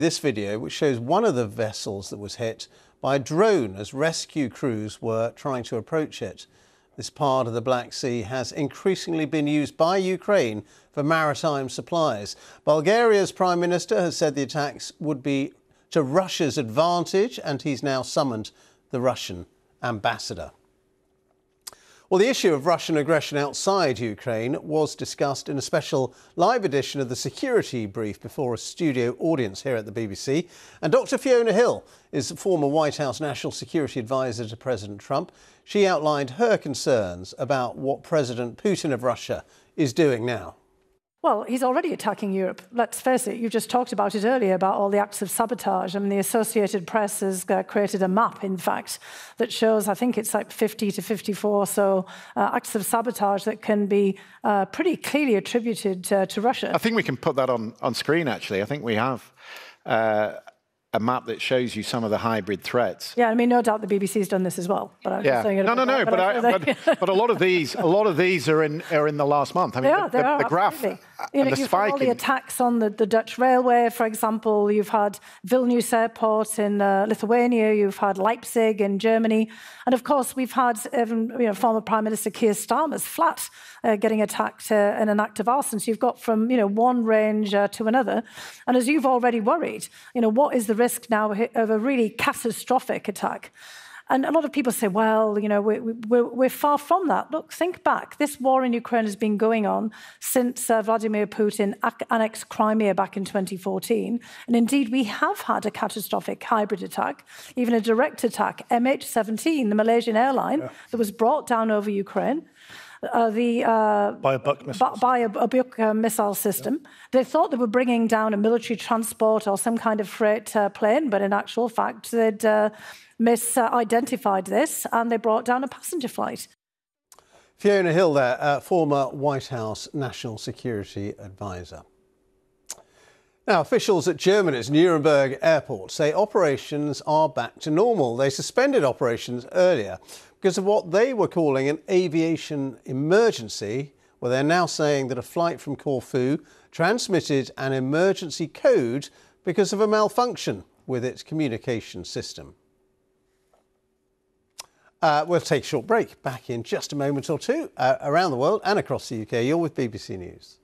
This video, which shows one of the vessels that was hit by a drone as rescue crews were trying to approach it. This part of the Black Sea has increasingly been used by Ukraine for maritime supplies. Bulgaria's Prime Minister has said the attacks would be to Russia's advantage, and he's now summoned the Russian ambassador. Well, the issue of Russian aggression outside Ukraine was discussed in a special live edition of the Security Brief before a studio audience here at the BBC. And Dr. Fiona Hill is a former White House National Security Advisor to President Trump. She outlined her concerns about what President Putin of Russia is doing now. Well, he's already attacking Europe. Let's face it, you just talked about it earlier, about all the acts of sabotage. I mean, the Associated Press has created a map, in fact, that shows, I think it's like 50 to 54 so acts of sabotage that can be pretty clearly attributed to Russia. I think we can put that on screen, actually. I think we have a map that shows you some of the hybrid threats. Yeah, I mean, no doubt the BBC's done this as well. But I'm yeah, saying it but a lot of these are in the last month. I mean, the graph, you know, you've had all the attacks on the Dutch railway, for example. You've had Vilnius Airport in Lithuania. You've had Leipzig in Germany, and of course we've had even former Prime Minister Keir Starmer's flat getting attacked in an act of arson. So you've got from one range to another, and as you've already worried, what is the risk now of a really catastrophic attack? And a lot of people say, well, we're far from that. Look, think back. This war in Ukraine has been going on since Vladimir Putin annexed Crimea back in 2014. And indeed, we have had a catastrophic hybrid attack, even a direct attack, MH17, the Malaysian airline that was brought down over Ukraine. By a Buk missile system. They thought they were bringing down a military transport or some kind of freight plane, but in actual fact, they'd misidentified this and they brought down a passenger flight. Fiona Hill there, former White House National Security Advisor. Now, officials at Germany's Nuremberg airport say operations are back to normal. They suspended operations earlier because of what they were calling an aviation emergency, where they're now saying that a flight from Corfu transmitted an emergency code because of a malfunction with its communication system. We'll take a short break. Back in just a moment or two. Around the world and across the UK, you're with BBC News.